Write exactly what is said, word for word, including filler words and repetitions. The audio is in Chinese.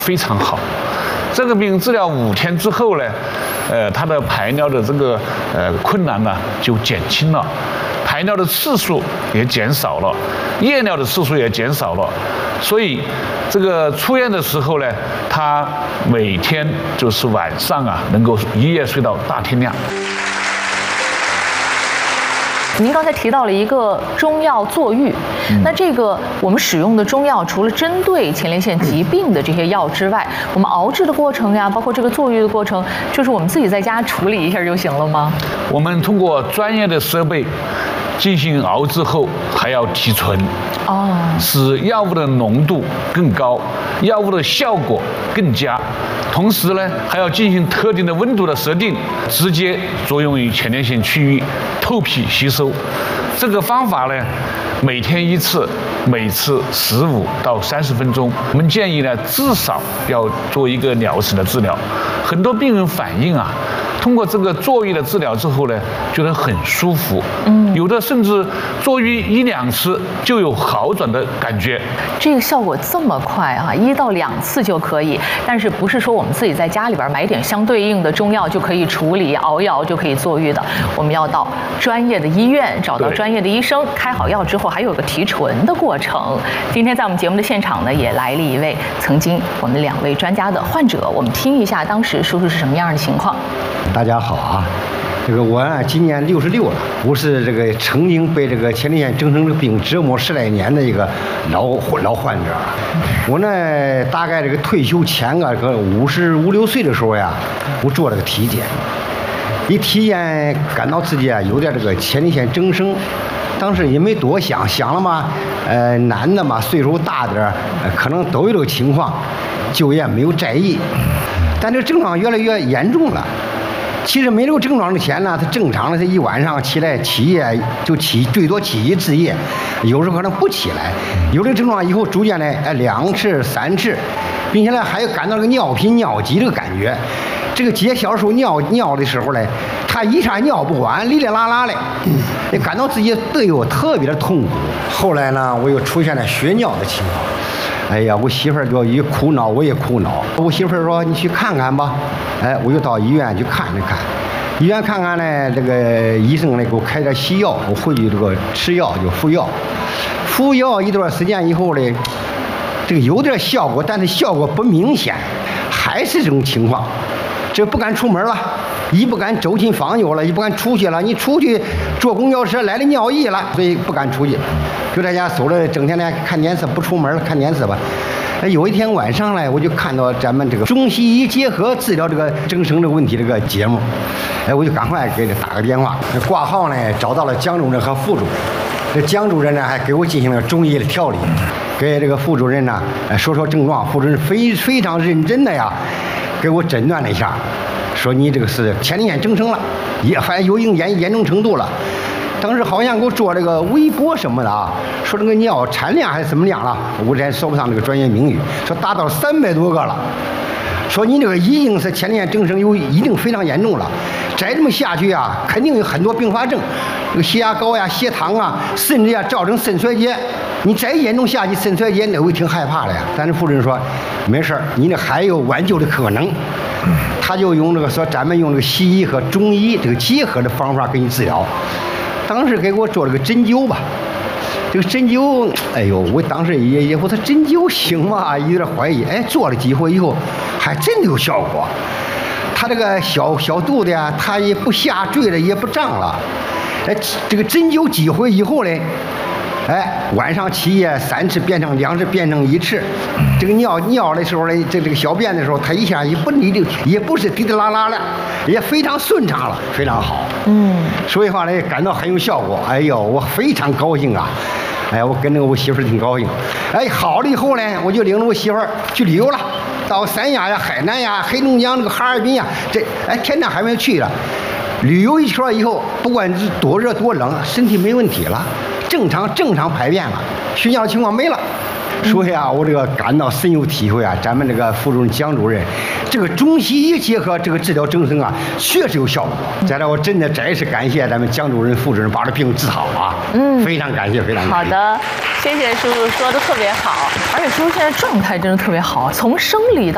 非常好。这个病治疗五天之后呢，呃，他的排尿的这个呃困难呢就减轻了，排尿的次数也减少了，夜尿的次数也减少了，所以这个出院的时候呢，他每天就是晚上啊能够一夜睡到大天亮。 您刚才提到了一个中药坐浴，嗯、那这个我们使用的中药，除了针对前列腺疾病的这些药之外，我们熬制的过程呀，包括这个坐浴的过程，就是我们自己在家处理一下就行了吗？ 我们通过专业的设备进行熬制后，还要提纯，哦，使药物的浓度更高，药物的效果更佳。同时呢，还要进行特定的温度的设定，直接作用于前列腺区域，透皮吸收。这个方法呢，每天一次，每次十五到三十分钟。我们建议呢，至少要做一个疗程的治疗。很多病人反映啊，通过这个坐浴的治疗之后呢，觉得很舒服，嗯，有的甚至坐浴一两次就有好转的感觉。 这个效果这么快啊，一到两次就可以，但是不是说我们自己在家里边买点相对应的中药就可以处理熬一熬就可以坐浴的？我们要到专业的医院找到专业的医生，开好药之后还有个提纯的过程。今天在我们节目的现场呢，也来了一位曾经我们两位专家的患者，我们听一下当时叔叔是什么样的情况。 大家好啊，这个我呢今年六十六了，我是这个曾经被这个前列腺增生病折磨十来年的一个老老患者。我呢大概这个退休前个个五十五六岁的时候呀，我做了个体检，一体检感到自己啊有点这个前列腺增生，当时也没多想，想了嘛，呃，男的嘛，岁数大点儿，可能都有这个情况，就也没有在意。但这个症状越来越严重了。其实没有症状之前呢，他正常的，他一晚上起来起夜就起，最多起一次夜，有时候可能不起来。有这症状以后，逐渐的哎两次、三次，并且呢还有感到这个尿频、尿急这个感觉。这个解小时候尿尿的时候呢，他一下尿不完，哩哩啦啦的，也感到自己队友特别的痛苦。后来呢，我又出现了血尿的情况。哎呀，我媳妇儿就一苦恼，我也苦恼。我媳妇儿说：“你去看看吧。”哎，我就到医院去看了看。医院看看呢，这个医生呢给我开点西药，我回去这个吃药就服药。服药一段时间以后呢，这个有点效果，但是效果不明显，还是这种情况。这不敢出门了，一不敢走进房间了，一不敢出去了。你出去坐公交车来了尿意了，所以不敢出去，就在家守着，整天呢看电视，不出门了，看电视吧。哎，有一天晚上呢，我就看到咱们这个中西医结合治疗这个增生这个问题这个节目，哎，我就赶快给他打个电话，挂号呢找到了江主任和副主任。这江主任呢还给我进行了中医的调理，给这个副主任呢说说症状，副主任非非常认真的呀。给我诊断了一下，说你这个是前列腺增生了，也还有一定严严重程度了。当时好像给我做这个微波什么的啊，说这个尿产量还是怎么样了，我这说不上这个专业名语，说达到三百多个了。说你这个已经是前列腺增生，有一定非常严重了，再这么下去啊，肯定有很多并发症，这个血压高呀、血糖啊，甚至呀造成肾衰竭。你再严重下去，肾衰竭，那我挺害怕的呀。但是夫人说，没事儿，你那还有挽救的可能。他就用这个说，咱们用这个西医和中医这个结合的方法给你治疗。当时给我做了个针灸吧，这个针灸，哎呦，我当时也也我说针灸行吗？有点怀疑。哎，做了几回以后，还真的有效果。他这个小小肚子呀，他也不下坠了，也不胀了。哎，这个针灸几回以后呢？哎，晚上起夜三次变成两次，变成一次。这个尿尿的时候呢，这这个小便的时候，它一下也不你这也不是滴滴啦啦的，也非常顺畅了，非常好。嗯，所以话呢，感到很有效果。哎呦，我非常高兴啊！哎，我跟着我媳妇儿挺高兴。哎，好了以后呢，我就领着我媳妇儿去旅游了，到三亚呀、海南呀、黑龙江这个哈尔滨呀，这哎天南海北去了。旅游一圈以后，不管是多热多冷，身体没问题了。正常正常排便了，血尿的情况没了，所以啊，我这个感到深有体会啊。咱们这个副主任江主任，这个中西医结合这个治疗增生啊，确实有效果。在这我真的再次感谢咱们江主任、副主任把这病治好啊，嗯，非常感谢，非常感谢。 好的，谢谢叔叔说的特别好，而且叔叔现在状态真的特别好，从生理到